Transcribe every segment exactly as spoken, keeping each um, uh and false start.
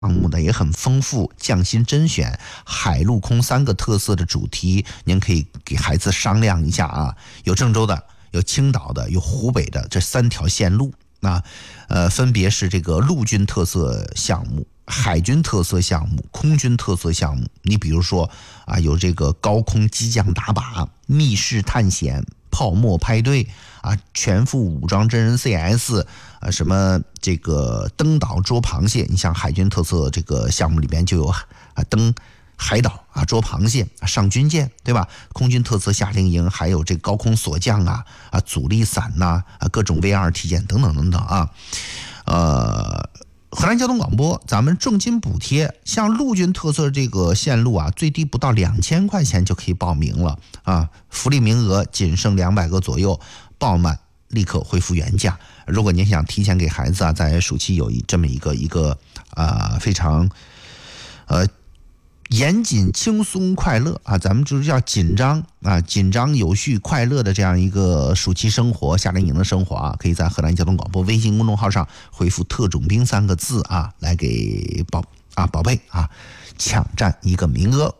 项目呢也很丰富，匠心甄选海陆空三个特色的主题，您可以给孩子商量一下啊。有郑州的，有青岛的，有湖北的，这三条线路啊，呃，分别是这个陆军特色项目、海军特色项目、空军特色项目。你比如说啊，有这个高空机降打靶、密室探险、泡沫派对啊，全副武装真人 C S 啊，什么这个登岛捉螃蟹，你像海军特色这个项目里边就有啊登海岛啊捉螃蟹啊上军舰，对吧？空军特色夏令营还有这个高空锁降啊啊阻力伞呐 啊, 啊各种 V R 体验等等等等啊，呃。河南交通广播，咱们重金补贴，像陆军特色这个线路啊，最低不到两千块钱就可以报名了啊！福利名额仅剩两百个左右，报满立刻恢复原价。如果您想提前给孩子啊，在暑期有一这么一个一个啊、呃、非常呃严谨、轻松、快乐啊，咱们就是要紧张啊，紧张、有序、快乐的这样一个暑期生活、夏令营的生活啊，可以在河南交通广播微信公众号上回复"特种兵"三个字啊，来给宝啊宝贝啊抢占一个名额。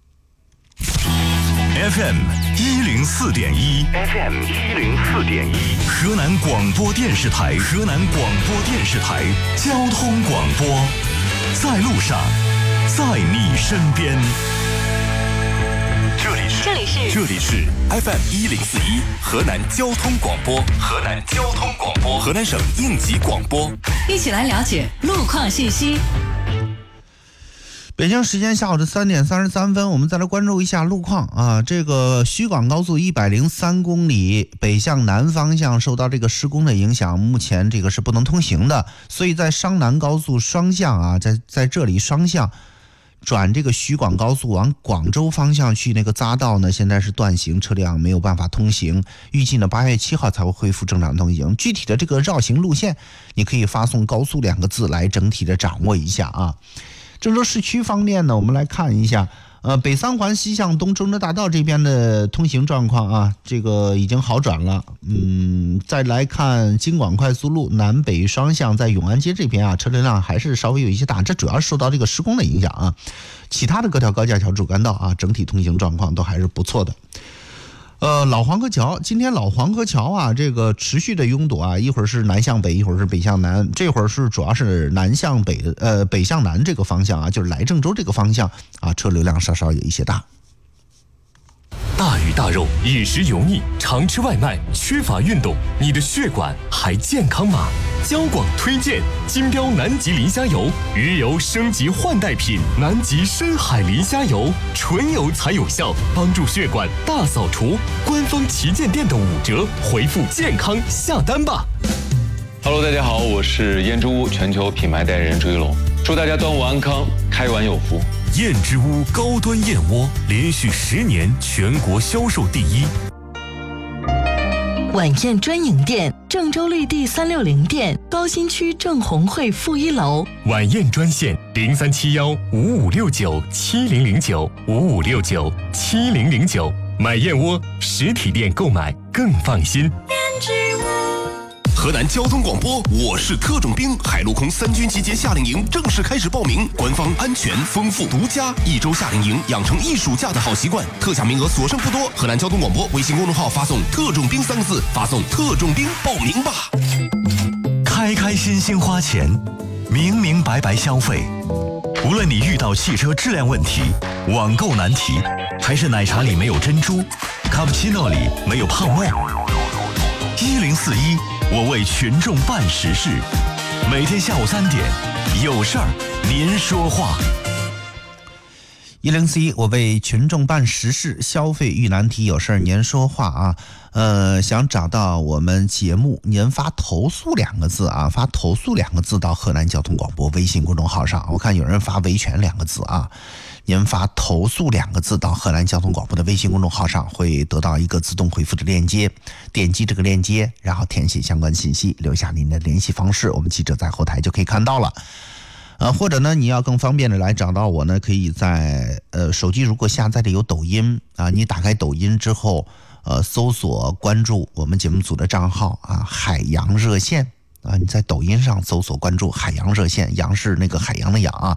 F M 一零四点一 ，F M 一零四点一，河南广播电视台，河南广播电视台交通广播，在路上。在你身边，这里是这里是这里是 F M 一零四一河南交通广播，河南交通广播，河南省应急广播， 一起来了解路况信息。 北京时间下午的三点三十三分，我们再来关注一下路况啊。这个徐广高速一百零三公里北向南方向受到这个施工的影响，目前这个是不能通行的，所以在商南高速双向啊，在在这里双向转这个徐广高速往广州方向去那个匝道呢，现在是断行，车辆没有办法通行，预计呢八月七号才会恢复正常通行。具体的这个绕行路线，你可以发送高速两个字来整体的掌握一下啊。郑州市区方面呢，我们来看一下，呃，北三环西向东郑州大道这边的通行状况啊，这个已经好转了。嗯，再来看京广快速路南北双向在永安街这边啊，车流量还是稍微有一些大，这主要是受到这个施工的影响啊。其他的各条高架桥主干道啊，整体通行状况都还是不错的。呃，老黄河桥，今天老黄河桥啊，这个持续的拥堵啊，一会儿是南向北，一会儿是北向南，这会儿是主要是南向北的，呃，北向南这个方向啊，就是来郑州这个方向啊，车流量稍稍有一些大。 大鱼大肉，饮食油腻，常吃外卖，缺乏运动，你的血管还健康吗？交广推荐金标南极磷虾油，鱼油升级换代品，南极深海磷虾油，纯油才有效，帮助血管大扫除。官方旗舰店的五折，回复健康下单吧。 Hello， 大家好，我是燕之屋全球品牌代言人朱一龙，祝大家端午安康，开碗有福。 燕之屋高端燕窝连续十年全国销售第一。 晚宴专营店，郑州绿地三六零店，高新区郑红汇负一楼。 晚宴专线零三七幺五五六九七零零九五五六九七零零九，买燕窝实体店购买更放心。 燕之屋。 河南交通广播，我是特种兵，海陆空三军集结夏令营正式开始报名，官方安全、丰富、独家，一周夏令营，养成一暑假的好习惯，特价名额所剩不多。河南交通广播微信公众号发送"特种兵"三个字，发送"特种兵"报名吧。 开开心心花钱，明明白白消费。无论你遇到汽车质量问题、网购难题，还是奶茶里没有珍珠，卡布奇诺里没有泡沫，一零四一。我为群众办实事，每天下午三点，有事儿您说话。 一零四一，我为群众办实事，消费遇难题，有事儿您说话啊。呃，想找到我们节目，您发投诉两个字啊，发投诉两个字到河南交通广播微信公众号上。我看有人发维权两个字啊，您发投诉两个字到河南交通广播的微信公众号上，会得到一个自动回复的链接，点击这个链接，然后填写相关信息，留下您的联系方式，我们记者在后台就可以看到了。呃，或者呢，你要更方便的来找到我呢，可以在呃手机如果下载的有抖音啊，你打开抖音之后，呃，搜索关注我们节目组的账号啊，海洋热线啊，你在抖音上搜索关注海洋热线，洋是那个海洋的洋啊，